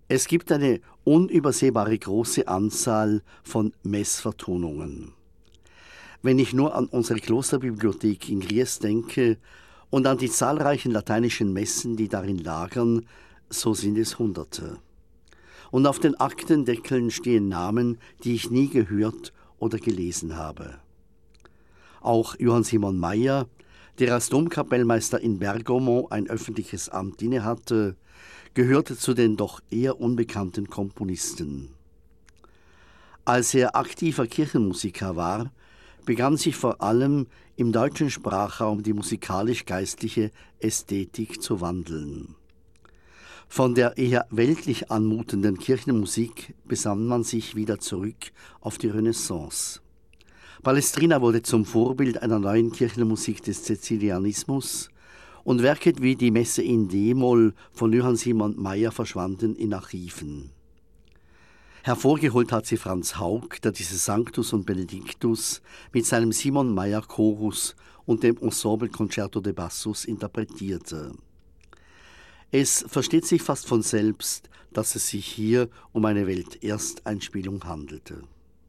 Es gibt eine unübersehbare große Anzahl von Messvertonungen. Wenn ich nur an unsere Klosterbibliothek in Gries denke und an die zahlreichen lateinischen Messen, die darin lagern, so sind es Hunderte. Und auf den Aktendeckeln stehen Namen, die ich nie gehört oder gelesen habe. Auch Johann Simon Mayr, der als Domkapellmeister in Bergamo ein öffentliches Amt innehatte, gehörte zu den doch eher unbekannten Komponisten. Als er aktiver Kirchenmusiker war, begann sich vor allem im deutschen Sprachraum die musikalisch-geistliche Ästhetik zu wandeln. Von der eher weltlich anmutenden Kirchenmusik besann man sich wieder zurück auf die Renaissance. Palestrina wurde zum Vorbild einer neuen Kirchenmusik des Cäcilianismus und Werke wie die Messe in D-Moll von Johann Simon Mayr verschwanden in Archiven. Hervorgeholt hat sie Franz Haug, der diese Sanctus und Benedictus mit seinem Simon Mayr Chorus und dem Ensemble Concerto de Bassus interpretierte. Es versteht sich fast von selbst, dass es sich hier um eine Weltersteinspielung handelte.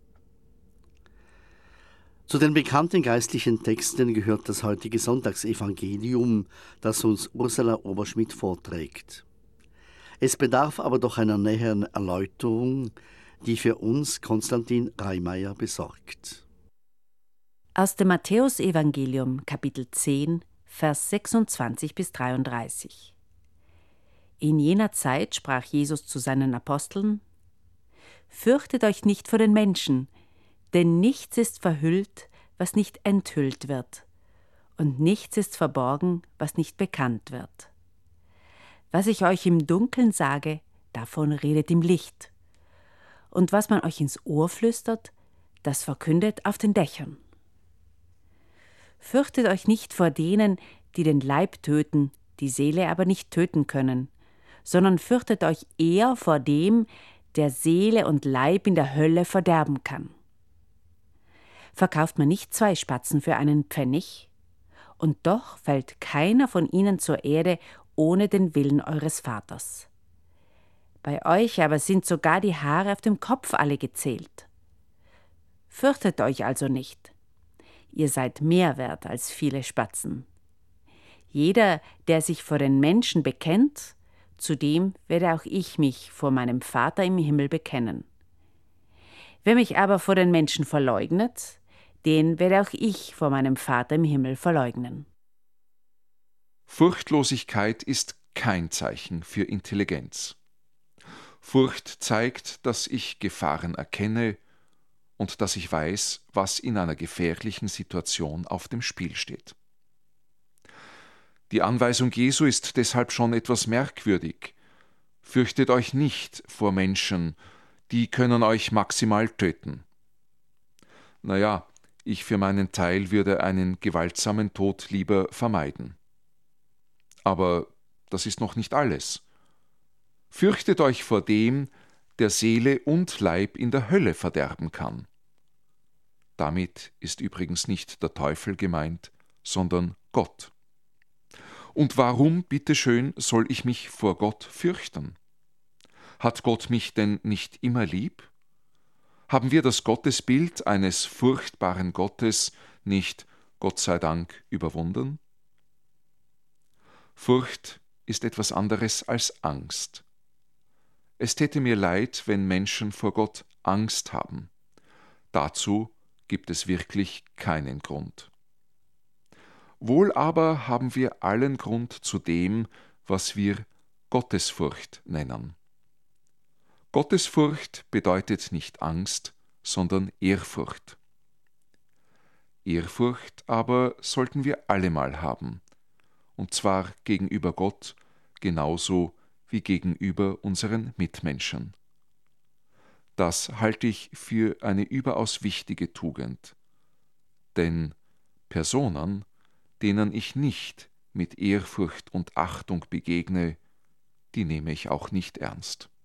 Zu den bekannten geistlichen Texten gehört das heutige Sonntagsevangelium, das uns Ursula Oberschmidt vorträgt. Es bedarf aber doch einer näheren Erläuterung, die für uns Konstantin Reimeyer besorgt. Aus dem Matthäusevangelium, Kapitel 10, Vers 26 bis 33. In jener Zeit sprach Jesus zu seinen Aposteln: Fürchtet euch nicht vor den Menschen, denn nichts ist verhüllt, was nicht enthüllt wird, und nichts ist verborgen, was nicht bekannt wird. Was ich euch im Dunkeln sage, davon redet im Licht. Und was man euch ins Ohr flüstert, das verkündet auf den Dächern. Fürchtet euch nicht vor denen, die den Leib töten, die Seele aber nicht töten können, sondern fürchtet euch eher vor dem, der Seele und Leib in der Hölle verderben kann. Verkauft man nicht 2 Spatzen für einen Pfennig? Und doch fällt keiner von ihnen zur Erde ohne den Willen eures Vaters. Bei euch aber sind sogar die Haare auf dem Kopf alle gezählt. Fürchtet euch also nicht. Ihr seid mehr wert als viele Spatzen. Jeder, der sich vor den Menschen bekennt, zu dem werde auch ich mich vor meinem Vater im Himmel bekennen. Wer mich aber vor den Menschen verleugnet, den werde auch ich vor meinem Vater im Himmel verleugnen. Furchtlosigkeit ist kein Zeichen für Intelligenz. Furcht zeigt, dass ich Gefahren erkenne und dass ich weiß, was in einer gefährlichen Situation auf dem Spiel steht. Die Anweisung Jesu ist deshalb schon etwas merkwürdig. Fürchtet euch nicht vor Menschen, die können euch maximal töten. Naja, ich für meinen Teil würde einen gewaltsamen Tod lieber vermeiden. Aber das ist noch nicht alles. Fürchtet euch vor dem, der Seele und Leib in der Hölle verderben kann. Damit ist übrigens nicht der Teufel gemeint, sondern Gott. Und warum, bitteschön, soll ich mich vor Gott fürchten? Hat Gott mich denn nicht immer lieb? Haben wir das Gottesbild eines furchtbaren Gottes nicht, Gott sei Dank, überwunden? Furcht ist etwas anderes als Angst. Es täte mir leid, wenn Menschen vor Gott Angst haben. Dazu gibt es wirklich keinen Grund. Wohl aber haben wir allen Grund zu dem, was wir Gottesfurcht nennen. Gottesfurcht bedeutet nicht Angst, sondern Ehrfurcht. Ehrfurcht aber sollten wir allemal haben, und zwar gegenüber Gott genauso wie gegenüber unseren Mitmenschen. Das halte ich für eine überaus wichtige Tugend, denn Personen, denen ich nicht mit Ehrfurcht und Achtung begegne, die nehme ich auch nicht ernst.